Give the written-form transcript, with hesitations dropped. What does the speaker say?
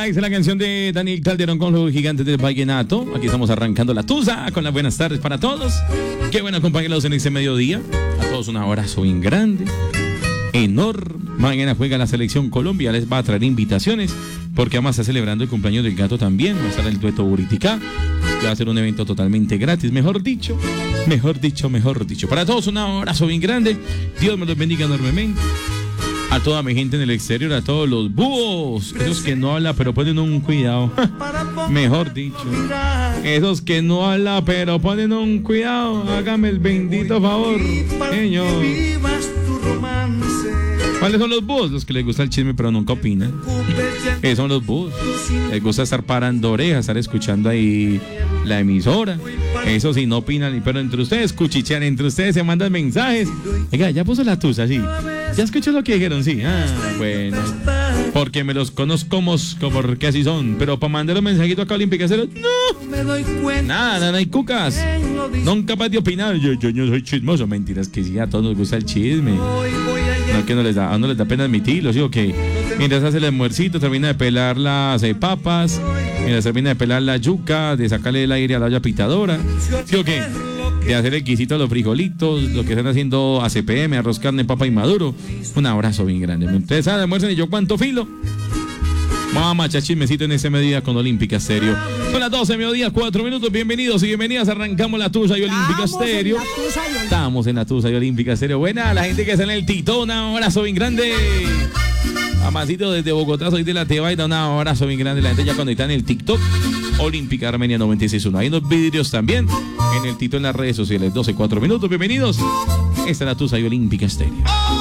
Likes, la canción de Daniel Calderón con los gigantes del vallenato. Aquí estamos arrancando la tusa con las buenas tardes para todos. Qué bueno acompañarlos en este mediodía. A todos un abrazo bien grande, enorme. Mañana juega la selección Colombia, les va a traer invitaciones porque además está celebrando el cumpleaños del gato también. Va a estar el dueto Buriticá, que va a ser un evento totalmente gratis, mejor dicho. Para todos un abrazo bien grande. Dios me los bendiga enormemente. A toda mi gente en el exterior, a todos los búhos, esos que no hablan pero ponen un cuidado. Mejor dicho, esos que no hablan pero ponen un cuidado. Hágame el bendito favor, señor. ¿Cuáles son los búhos? Los que les gusta el chisme pero nunca opinan. Esos son los búhos. Les gusta estar parando orejas, estar escuchando ahí la emisora. Eso sí, no opinan, pero entre ustedes cuchichean, entre ustedes se mandan mensajes. Oiga, ya puso la tusa, sí. Ya escuchó lo que dijeron, sí. Ah, bueno. Porque me los conozco porque así son. Pero para mandar un mensajito acá a Olímpica Cero, no. Nada, hay cucas. No capaz de opinar. Yo no soy chismoso. Mentiras que sí, a todos nos gusta el chisme. No, que no les da pena admitirlo, ¿sí o qué? Mientras hace el almuercito, termina de pelar las papas, mientras termina de pelar la yuca, de sacarle el aire a la olla pitadora, ¿sí o qué? De hacer el guisito a los frijolitos, lo que están haciendo ACPM, arroz, carne, papa y maduro. Un abrazo bien grande. Ustedes saben, almuerzan y yo cuánto filo. Vamos a machar chismecito en ese mediodía con Olímpica Estéreo. Son las 12, mediodía, 4 minutos. Bienvenidos y bienvenidas. Arrancamos la tusa y Olímpica Estéreo. Estamos en la tusa y Olímpica Estéreo. Buena, la gente que está en el Titón, un abrazo bien grande. Amacito desde Bogotá, soy de la Tebaida, un abrazo bien grande. La gente ya cuando está en el TikTok, Olímpica Armenia 96.1. Hay unos vidrios también en el Tito en las redes sociales. 12, 4 minutos. Bienvenidos. Esta es la tusa y Olímpica Estéreo.